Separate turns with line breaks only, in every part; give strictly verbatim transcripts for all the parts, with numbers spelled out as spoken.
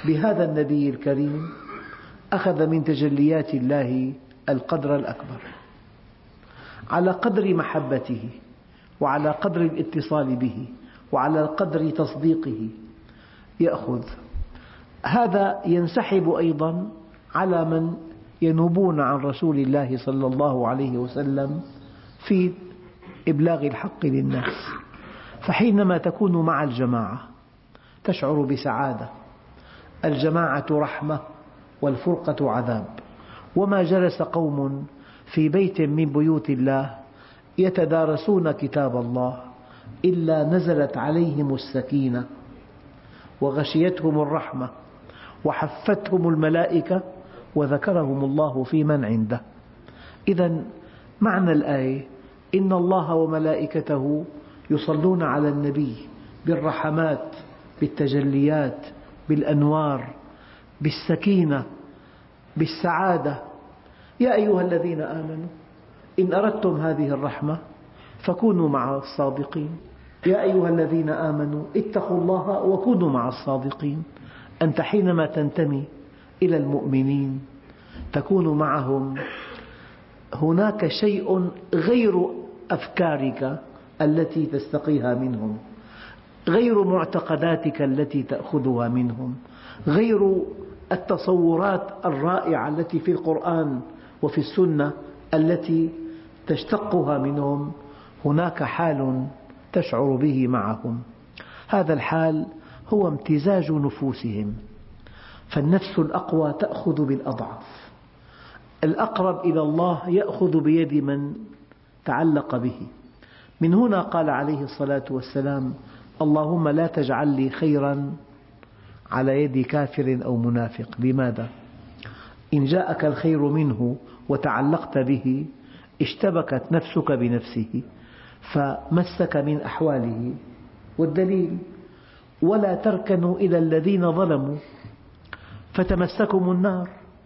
بهذا النبي الكريم أخذ من تجليات الله القدر الأكبر، على قدر محبته وعلى قدر الاتصال به وعلى قدر تصديقه يأخذ. هذا ينسحب أيضا على من ينوبون عن رسول الله صلى الله عليه وسلم في إبلاغ الحق للناس. فحينما تكون مع الجماعة تشعر بسعادة. الجماعة رحمة والفرقة عذاب. وما جلس قوم في بيت من بيوت الله يتدارسون كتاب الله إلا نزلت عليهم السكينة وغشيتهم الرحمة وحفتهم الملائكة وذكرهم الله في من عنده. إذن معنى الآية إن الله وملائكته يصلون على النبي بالرحمات، بالتجليات، بالأنوار، بالسكينة، بالسعادة. يا أيها الذين آمنوا إن أردتم هذه الرحمة فكونوا مع الصادقين. يا أيها الذين آمنوا اتقوا الله وكونوا مع الصادقين. أنت حينما تنتمي إلى المؤمنين تكون معهم. هناك شيء غير أفكارك التي تستقيها منهم، غير معتقداتك التي تأخذها منهم، غير التصورات الرائعة التي في القرآن وفي السنة التي تشتقها منهم. هناك حال تشعر به معهم، هذا الحال هو امتزاج نفوسهم. فالنفس الأقوى تأخذ بالأضعف، الأقرب إلى الله يأخذ بيد من تعلق به. من هنا قال عليه الصلاة والسلام: اللهم لا تجعل لي خيرا على يد كافر أو منافق. لماذا؟ إن جاءك الخير منه وتعلقت به اشتبكت نفسك بنفسه فمسك من أحواله. والدليل: ولا تركنوا إلى الذين ظلموا فتمسكم النار.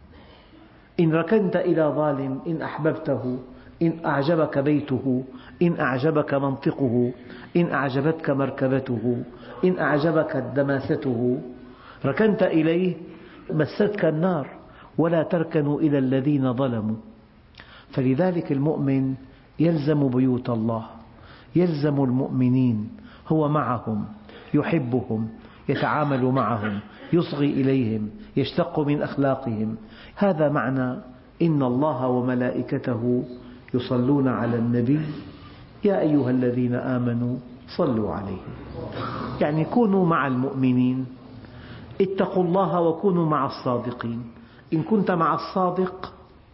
إن ركنت إلى ظالم إن أحببته، إن أعجبك بيته، إن أعجبك منطقه، إن أعجبتك مركبته، إن أعجبك دماسته، ركنت إليه مستك النار. ولا تركنوا إلى الذين ظلموا. فلذلك المؤمن يلزم بيوت الله، يلزم المؤمنين، هو معهم، يحبهم، يتعامل معهم، يصغي إليهم، يشتق من أخلاقهم. هذا معنى إن الله وملائكته يصلون على النبي يا أيها الذين آمنوا صلوا عليه. يعني كونوا مع المؤمنين، اتقوا الله وكونوا مع الصادقين. إن كنت مع الصادق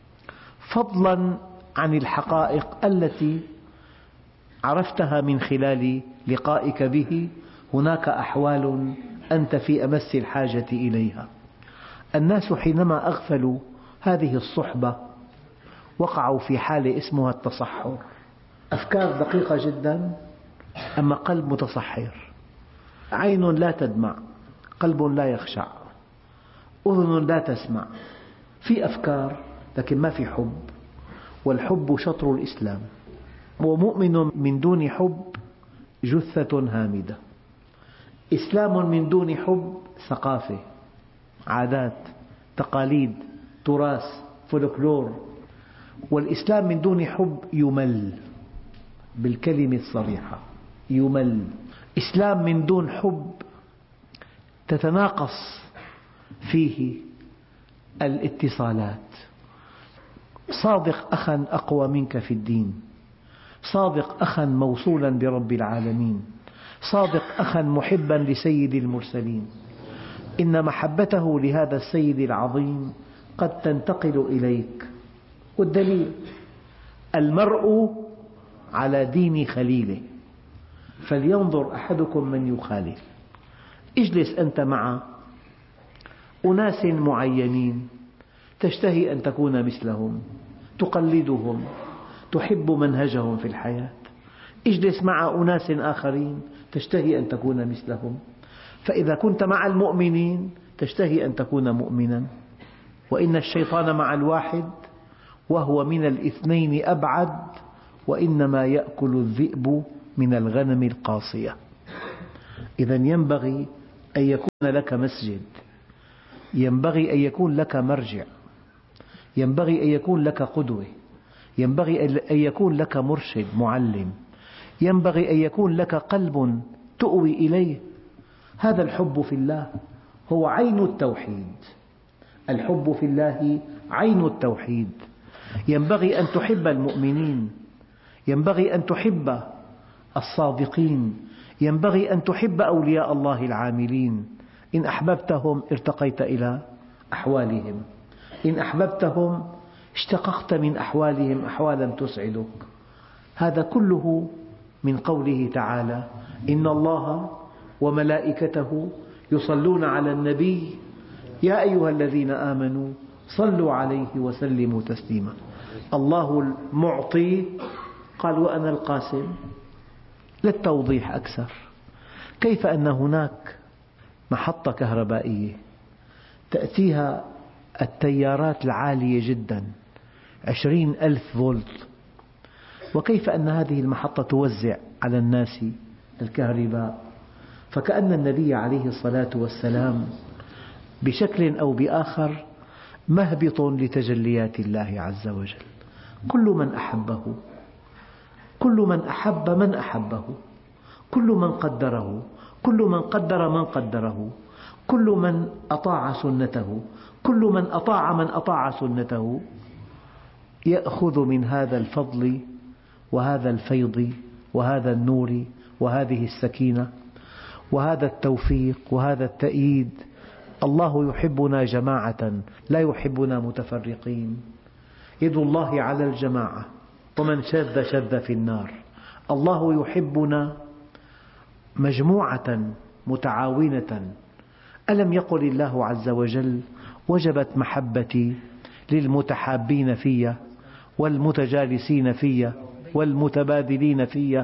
فضلا عن الحقائق التي عرفتها من خلال لقائك به، هناك أحوال أنت في أمس الحاجة إليها. الناس حينما أغفلوا هذه الصحبة وقعوا في حالة اسمها التصحر. أفكار دقيقة جدا أما قلب متصحر. عين لا تدمع، قلب لا يخشع، أذن لا تسمع. في أفكار لكن ما في حب، والحب شطر الإسلام. ومؤمن من دون حب جثة هامدة. إسلام من دون حب ثقافة، عادات، تقاليد، تراث، فولكلور. والإسلام من دون حب يمل، بالكلمة الصريحة يمل. إسلام من دون حب تتناقص فيه الاتصالات. صادق أخا أقوى منك في الدين، صادق أخا موصولا برب العالمين، صادق أخا محبا لسيد المرسلين. إن محبته لهذا السيد العظيم قد تنتقل إليك. والدليل: المرء على دين خليله فلينظر أحدكم من يخالل. اجلس أنت مع أناس معينين تشتهي أن تكون مثلهم، تقلدهم، تحب منهجهم في الحياة. اجلس مع أناس آخرين تشتهي أن تكون مثلهم. فإذا كنت مع المؤمنين تشتهي أن تكون مؤمنا. وإن الشيطان مع الواحد وهو من الاثنين أبعد، وإنما يأكل الذئب من الغنم القاصية. إذن ينبغي أن يكون لك مسجد ينبغي أن يكون لك مرجع، ينبغي أن يكون لك قدوة، ينبغي أن يكون لك مرشد معلم، ينبغي أن يكون لك قلب تؤوي إليه. هذا الحب في الله هو عين التوحيد، الحب في الله عين التوحيد. ينبغي أن تحب المؤمنين، ينبغي أن تحب الصادقين، ينبغي أن تحب أولياء الله العاملين. إن أحببتهم ارتقيت إلى أحوالهم، إن أحببتهم اشتققت من أحوالهم أحوالا تسعدك. هذا كله من قوله تعالى: إن الله وملائكته يصلون على النبي يا أيها الذين آمنوا صلوا عليه وسلموا تسليما. الله المعطي قال وأنا القاسم. للتوضيح أكثر، كيف أن هناك محطة كهربائية تأتيها التيارات العالية جدا عشرين ألف فولت، وكيف أن هذه المحطة توزع على الناس الكهرباء، فكأن النبي عليه الصلاة والسلام بشكل أو بآخر مهبط لتجليات الله عز وجل. كل من أحبه، كل من أحب من أحبه، كل من قدره، كل من قدر من قدره، كل من أطاع سنته، كل من أطاع من أطاع سنته، يأخذ من هذا الفضل وهذا الفيض وهذا النور وهذه السكينة وهذا التوفيق وهذا التأييد. الله يحبنا جماعة، لا يحبنا متفرقين. يد الله على الجماعة، ومن شذ شذ في النار. الله يحبنا مجموعة متعاونة. ألم يقل الله عز وجل: وجبت محبتي للمتحابين في والمتجالسين في والمتبادلين في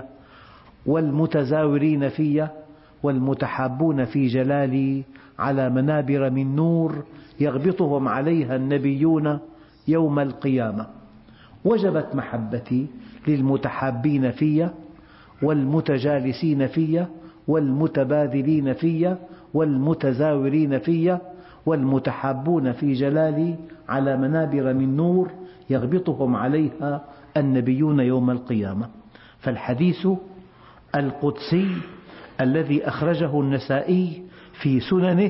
والمتزاورين في والمتحابون في جلالي على منابر من نور يغبطهم عليها النبيون يوم القيامة. وجبت محبتي للمتحابين في والمتجالسين في والمتبادلين في والمتزاورين في والمتحابون في جلالي على منابر من نور يغبطهم عليها النبيون يوم القيامة. فالحديث القدسي الذي أخرجه النسائي في سننه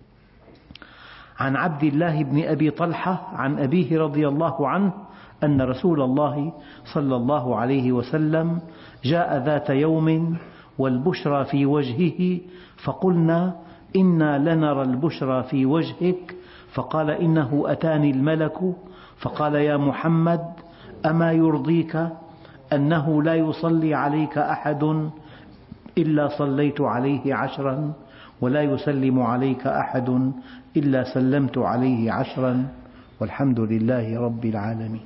عن عبد الله بن أبي طلحة عن أبيه رضي الله عنه أن رسول الله صلى الله عليه وسلم جاء ذات يوم والبشرى في وجهه، فقلنا: إنا لنرى البشرى في وجهك. فقال: إنه أتاني الملك فقال: يا محمد، أما يرضيك أنه لا يصلي عليك أحد إلا صليت عليه عشرا، ولا يسلم عليك أحد إلا سلمت عليه عشرا، والحمد لله رب العالمين.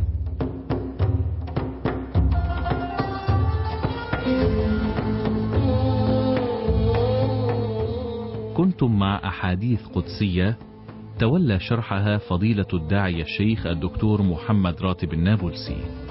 كنتم مع أحاديث قدسية تولى شرحها فضيلة الداعية الشيخ الدكتور محمد راتب النابلسي.